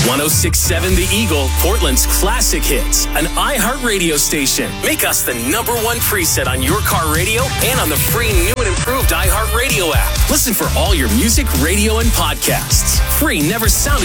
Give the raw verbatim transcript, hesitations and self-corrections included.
one oh six point seven The Eagle, Portland's classic hits, an iHeart radio station. Make us the number one preset on your car radio and on the free new and improved iHeart Radio app. Listen for all your music, radio, and podcasts. Free never sounded